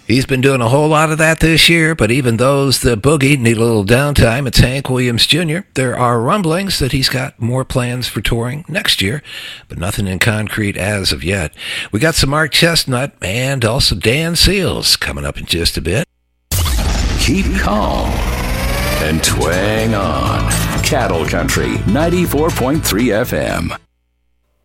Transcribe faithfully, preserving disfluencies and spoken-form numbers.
He's been doing a whole lot of that this year, but even those that boogie need a little downtime. It's Hank Williams Junior There are rumblings that he's got more plans for touring next year, but nothing in concrete as of yet. We got some Mark Chestnut and also Dan Seals coming up in just a bit. Keep calm and twang on. Cattle Country ninety-four point three F M.